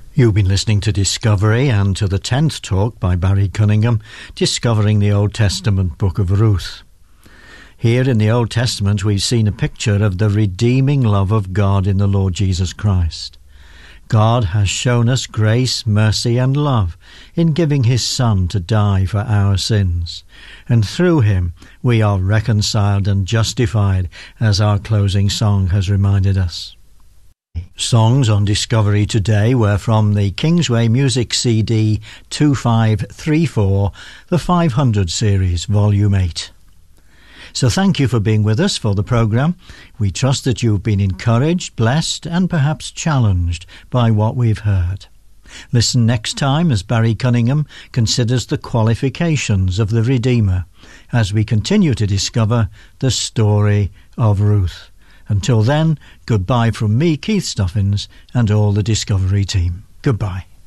You've been listening to Discovery and to the 10th talk by Barry Cunningham, Discovering the Old Testament Book of Ruth. Here in the Old Testament we've seen a picture of the redeeming love of God in the Lord Jesus Christ. God has shown us grace, mercy and love in giving his Son to die for our sins, and through him we are reconciled and justified, as our closing song has reminded us. Songs on Discovery today were from the Kingsway Music CD 2534, the 500 series, Volume 8. So thank you for being with us for the programme. We trust that you've been encouraged, blessed and perhaps challenged by what we've heard. Listen next time as Barry Cunningham considers the qualifications of the Redeemer as we continue to discover the story of Ruth. Until then, goodbye from me, Keith Stuffins, and all the Discovery team. Goodbye.